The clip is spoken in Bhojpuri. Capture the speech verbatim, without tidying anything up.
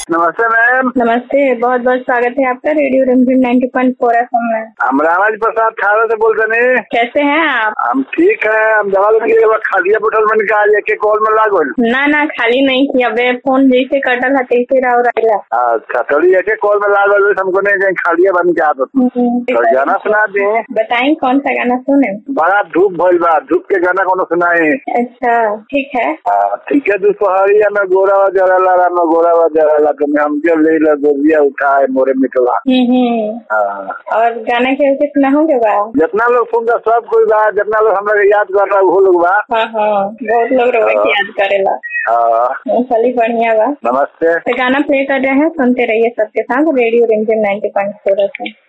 नमस्ते मैम। नमस्ते, बहुत बहुत स्वागत है आपका रेडियो रिमझिम नाइन्टी पॉइंट फोर एफएम में। हम रामाजी प्रसाद ठाकुर से बोलते नहीं। कैसे हैं आप? हम ठीक है। हम दवा लेके खालिया बोतल में निकाल एक एक कॉल में लागल। ना ना खाली नहीं किया, बे फोन जैसे कटल है तैसे रहो रहेगा। अच्छा थोड़ी एक एक कॉल में लागल हमको नहीं कहीं खालिया बन के आप तो गाना सुना दी। बताएं कौन सा गाना सुने? बड़ा धूप भइल बा, धूप के गाना कौन सुनाई? अच्छा ठीक है। ठीक है। दोपहरिया में गोरा जरला में गोरा जरला तो मैं हमके ले ला गोरिया उठाए मोरे मिटवा। और गाना कैसे सुना होंगे बा? जितना लोग सुनता सब कोई बा, जितना लोग हम लोग याद कर रहा वो लोग बा। हाँ हाँ बहुत लोग रोज याद करेला। चलिए बढ़िया बा। नमस्ते। तो गाना प्ले कर रहे हैं, सुनते रहिए सबके साथ रेडियो रिमझिम नाइन्टी पॉइंट फोर एफएम।